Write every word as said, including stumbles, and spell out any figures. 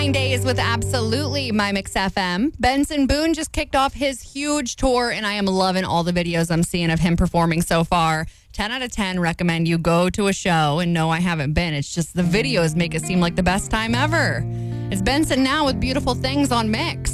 Days with Absolutely My Mix F M. Benson Boone just kicked off his huge tour, and I am loving all the videos I'm seeing of him performing so far. ten out of ten recommend you go to a show, and no, I haven't been. It's just the videos make it seem like the best time ever. It's Benson now with Beautiful Things on Mix.